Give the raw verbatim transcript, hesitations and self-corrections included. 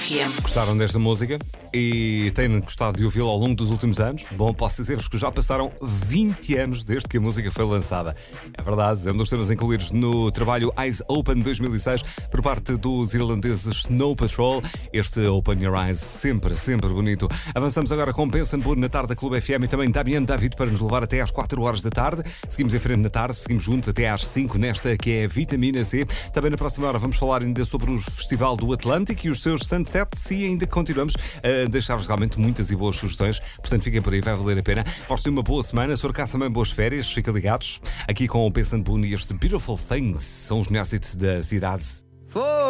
F M. Gostaram desta música e têm gostado de ouvi-la ao longo dos últimos anos? Bom, posso dizer-vos que já passaram vinte anos desde que a música foi lançada. É verdade, é um dos temas incluídos no trabalho Eyes Open dois mil e seis por parte dos irlandeses Snow Patrol. Este Open Your Eyes, sempre, sempre bonito. Avançamos agora com Pensa Boone na tarde da Clube F M e também Damian David para nos levar até às quatro horas da tarde. Seguimos em frente na tarde, seguimos juntos até às cinco nesta que é a Vitamina C. Também na próxima hora vamos falar ainda sobre o Festival do Atlântico e os seus sunsets e ainda continuamos a deixar-vos realmente muitas e boas sugestões. Portanto, fiquem por aí, vai valer a pena. Posso ter uma boa semana, se for cá também boas férias, fiquem ligados. Aqui com o Pensa Boone e este Beautiful Things são os melhores hits da cidade.